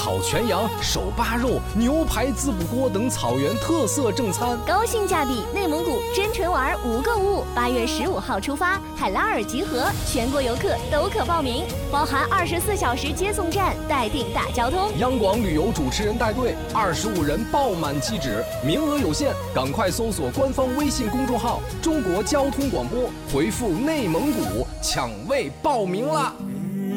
烤全羊、手扒肉、牛排滋补锅等草原特色正餐。 高性价比，内蒙古真纯玩无购物，8月15号出发，海拉尔集合，全国游客都可报名，包含24小时接送站，待定大交通。 央广旅游主持人带队，25人爆满机止，名额有限，赶快搜索官方微信公众号“中国交通广播”，回复“内蒙古”抢位报名啦！